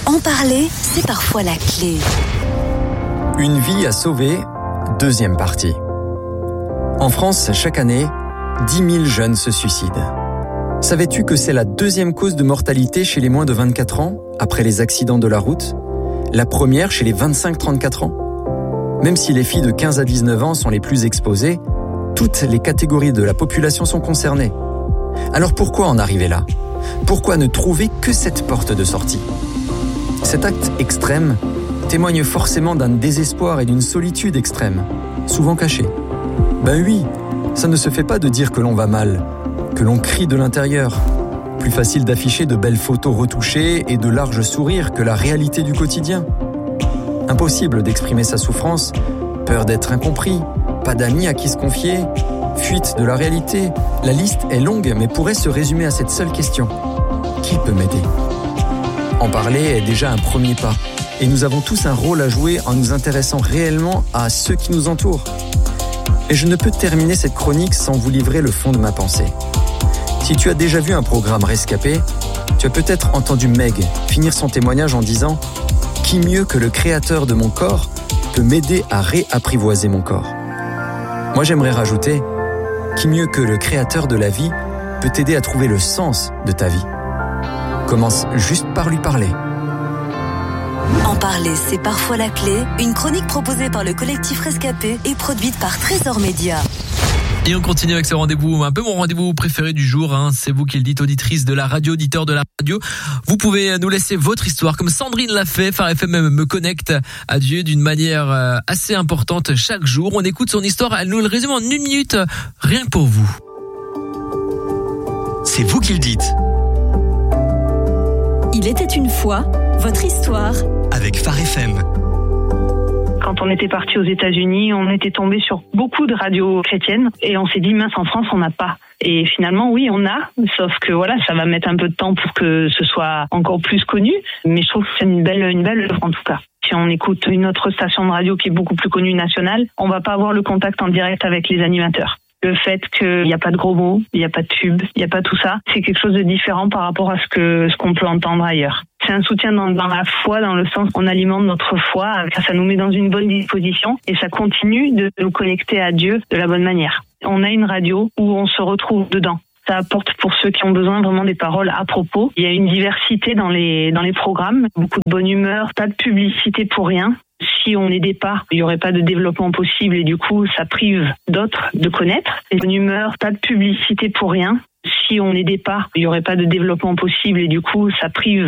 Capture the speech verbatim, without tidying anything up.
En parler, c'est parfois la clé. Une vie à sauver, deuxième partie. En France, chaque année, dix mille jeunes se suicident. Savais-tu que c'est la deuxième cause de mortalité chez les moins de vingt-quatre ans, après les accidents de la route? La première chez les vingt-cinq à trente-quatre ans. Même si les filles de quinze à dix-neuf ans sont les plus exposées, toutes les catégories de la population sont concernées. Alors pourquoi en arriver là? Pourquoi ne trouver que cette porte de sortie? Cet acte extrême témoigne forcément d'un désespoir et d'une solitude extrême, souvent cachée. Ben oui, ça ne se fait pas de dire que l'on va mal, que l'on crie de l'intérieur. Plus facile d'afficher de belles photos retouchées et de larges sourires que la réalité du quotidien. Impossible d'exprimer sa souffrance, peur d'être incompris, pas d'amis à qui se confier, fuite de la réalité. La liste est longue mais pourrait se résumer à cette seule question. Qui peut m'aider? En parler est déjà un premier pas et nous avons tous un rôle à jouer en nous intéressant réellement à ceux qui nous entourent. Et je ne peux terminer cette chronique sans vous livrer le fond de ma pensée. Si tu as déjà vu un programme Rescapé, tu as peut-être entendu Meg finir son témoignage en disant « Qui mieux que le créateur de mon corps peut m'aider à réapprivoiser mon corps ?» Moi j'aimerais rajouter « Qui mieux que le créateur de la vie peut t'aider à trouver le sens de ta vie ?» Commence juste par lui parler. En parler, c'est parfois la clé. Une chronique proposée par le collectif Rescapé et produite par Trésor Média. Et on continue avec ce rendez-vous, un peu mon rendez-vous préféré du jour, hein. C'est vous qui le dites, auditrice de la radio, auditeur de la radio. Vous pouvez nous laisser votre histoire, comme Sandrine l'a fait. Phare F M me connecte à Dieu d'une manière assez importante chaque jour. On écoute son histoire, elle nous le résume en une minute, rien que pour vous. C'est vous qui le dites. Il était une fois, votre histoire. Avec Phare F M. Quand on était parti aux États-Unis, on était tombé sur beaucoup de radios chrétiennes et on s'est dit mince, en France on n'a pas. Et finalement oui on a, sauf que voilà ça va mettre un peu de temps pour que ce soit encore plus connu, mais je trouve que c'est une belle une belle œuvre en tout cas. Si on écoute une autre station de radio qui est beaucoup plus connue nationale, on va pas avoir le contact en direct avec les animateurs. Le fait qu'il n'y a pas de gros mots, il n'y a pas de pub, il n'y a pas tout ça, c'est quelque chose de différent par rapport à ce que ce qu'on peut entendre ailleurs. C'est un soutien dans, dans la foi, dans le sens qu'on alimente notre foi, ça nous met dans une bonne disposition et ça continue de nous connecter à Dieu de la bonne manière. On a une radio où on se retrouve dedans. Ça apporte pour ceux qui ont besoin vraiment des paroles à propos. Il y a une diversité dans les dans les programmes, beaucoup de bonne humeur, pas de publicité pour rien. Si on n'aidait pas, il n'y aurait pas de développement possible et du coup, ça prive d'autres de connaître. Et bonne humeur, pas de publicité pour rien. Si on n'aidait pas, il n'y aurait pas de développement possible et du coup, ça prive